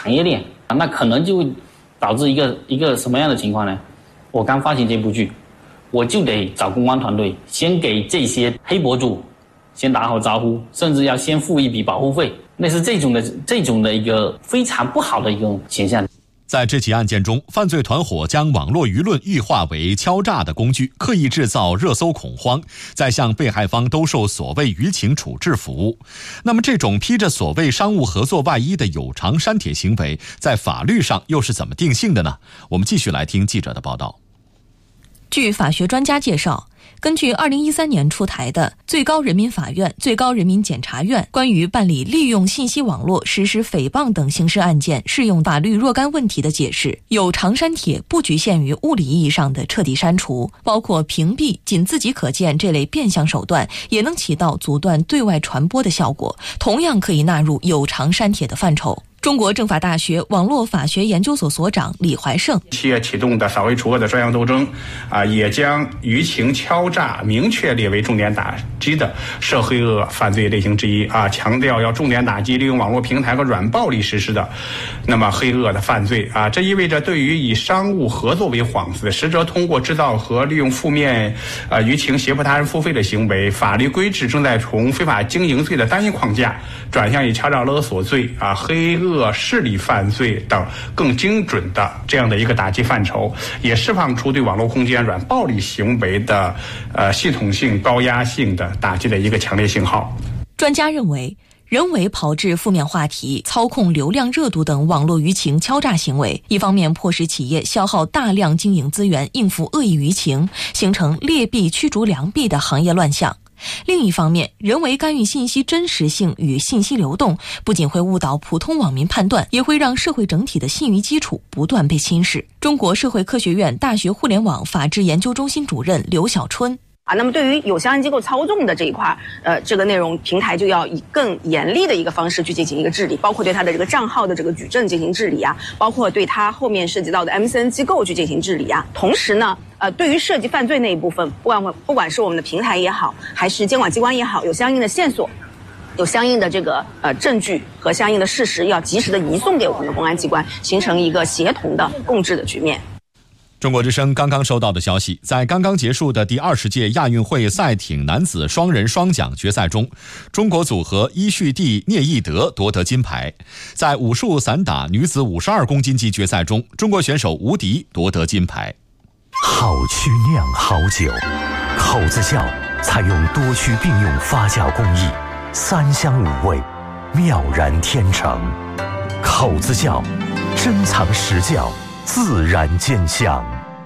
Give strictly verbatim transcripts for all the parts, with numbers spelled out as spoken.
产业链，那可能就会导致一个一个什么样的情况呢？我刚发行这部剧，我就得找公关团队，先给这些黑博主先打好招呼，甚至要先付一笔保护费，那是这种的这种的一个非常不好的一种现象。 在这起案件中，犯罪团伙将网络舆论异化为敲诈的工具，刻意制造热搜恐慌，再向被害方兜售所谓舆情处置服务。那么这种披着所谓商务合作外衣的有偿删帖行为，在法律上又是怎么定性的呢？我们继续来听记者的报道。 据法学专家介绍，根据二零一三年出台的最高人民法院、最高人民检察院关于办理利用信息网络实施诽谤等刑事案件适用法律若干问题的解释，有偿删帖不局限于物理意义上的彻底删除，包括屏蔽、仅自己可见这类变相手段，也能起到阻断对外传播的效果，同样可以纳入有偿删帖的范畴。中国政法大学网络法学研究所所长李怀胜： 企业启动的扫黑除恶的专项斗争，啊，也将舆情敲诈明确列为重点打击的涉黑恶犯罪类型之一啊，强调要重点打击利用网络平台和软暴力实施的那么黑恶的犯罪啊。这意味着，对于以商务合作为幌子，实则通过制造和利用负面啊舆情胁迫他人付费的行为，法律规制正在从非法经营罪的单一框架转向以敲诈勒索罪啊、黑恶恶势力犯罪等更精准的这样的一个打击范畴，也释放出对网络空间软暴力行为的呃系统性、高压性的打击的一个强烈信号。 专家认为，人为炮制负面话题、操控流量热度等网络舆情敲诈行为，一方面迫使企业消耗大量经营资源应付恶意舆情，形成劣币驱逐良币的行业乱象。另一方面，人为干预信息真实性与信息流动，不仅会误导普通网民判断，也会让社会整体的信誉基础不断被侵蚀。中国社会科学院大学互联网法治研究中心主任刘小春啊，那么对于有相关机构操纵的这一块，呃，这个内容平台就要以更严厉的一个方式去进行一个治理，包括对它的这个账号的这个举证进行治理啊，包括对它后面涉及到的 M C N 机构去进行治理啊。同时呢，呃，对于涉及犯罪那一部分，不管不管是我们的平台也好，还是监管机关也好，有相应的线索，有相应的这个呃证据和相应的事实，要及时的移送给我们的公安机关，形成一个协同的共治的局面。 中国之声刚刚收到的消息，在刚刚结束的第二十届亚运会赛艇男子双人双桨决赛中，中国组合伊绪地聂义德夺得金牌。在武术散打女子五十二公斤级决赛中，中国选手吴迪夺得金牌。 好曲酿好酒，口子窖采用多区并用发酵工艺，三香五味，妙然天成。口子窖，珍藏实窖，自然见香。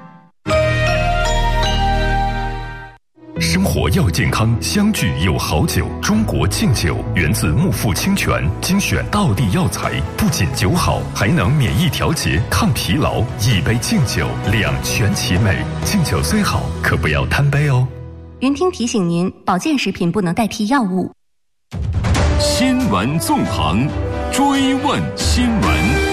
生活要健康，相聚有好酒。中国敬酒源自木富清泉，精选道地药材，不仅酒好，还能免疫调节、抗疲劳。一杯敬酒，两全其美。敬酒虽好，可不要贪杯哦。 云听提醒您，保健食品不能代替药物。 新闻纵横，追问新闻。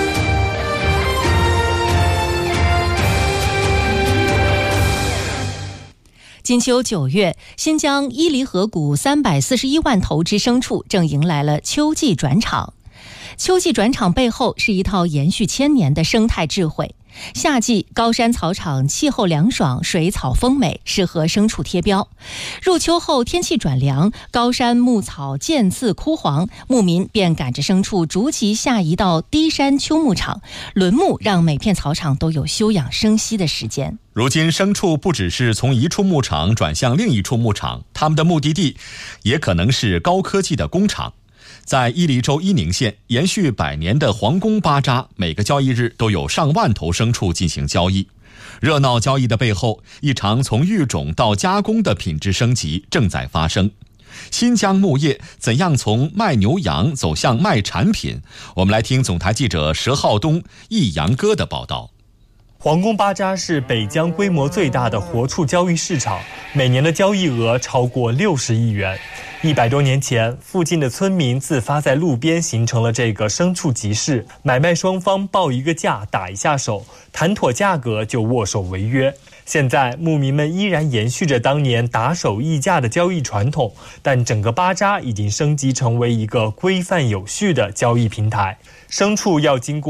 金秋九月，新疆伊犁河谷三百四十一万头之牲畜正迎来了秋季转场。秋季转场背后是一套延续千年的生态智慧。夏季高山草场气候凉爽，水草丰美，适合牲畜贴标。入秋后天气转凉，高山牧草渐次枯黄，牧民便赶着牲畜逐级下移到低山秋牧场，轮牧让每片草场都有休养生息的时间。 如今牲畜不只是从一处牧场转向另一处牧场，他们的目的地也可能是高科技的工厂。在伊犁州伊宁县，延续百年的皇宫巴扎，每个交易日都有上万头牲畜进行交易。热闹交易的背后，一场从育种到加工的品质升级正在发生。新疆牧业怎样从卖牛羊走向卖产品？我们来听总台记者佘浩东、易阳哥的报道。 皇宫巴扎是北疆规模最大的活畜交易市场，每年的交易额超过六十亿元。一百多年前，附近的村民自发在路边形成了这个牲畜集市，买卖双方报一个价，打一下手，谈妥价格就握手为约。现在牧民们依然延续着当年打手议价的交易传统，但整个巴扎已经升级成为一个规范有序的交易平台。牲畜要经过